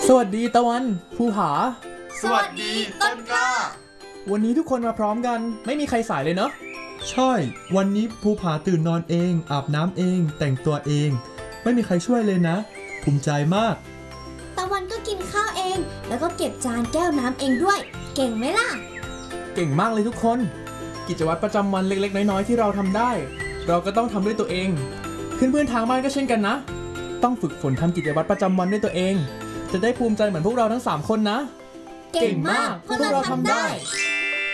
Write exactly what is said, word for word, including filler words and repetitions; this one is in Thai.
สวัสดีตะวันภูผาสวัสดีต้นกล้าวันนี้ทุกคนมาพร้อมกันไม่มีใครสายเลยเนาะใช่วันนี้ภูผาตื่นนอนเองอาบน้ำเองแต่งตัวเองไม่มีใครช่วยเลยนะภูมิใจมากตะวันก็กินข้าวเองแล้วก็เก็บจานแก้วน้ำเองด้วยเก่งไหมล่ะเก่งมากเลยทุกคนกิจวัตรประจำวันเล็กๆน้อยๆที่เราทำได้เราก็ต้องทำด้วยตัวเองเพื่อนๆทางบ้านก็เช่นกันนะต้องฝึกฝนทำกิจวัตรประจำวันด้วยตัวเองจะได้ภูมิใจเหมือนพวกเราทั้งสามคนนะเก่งมากพวกเราทำได้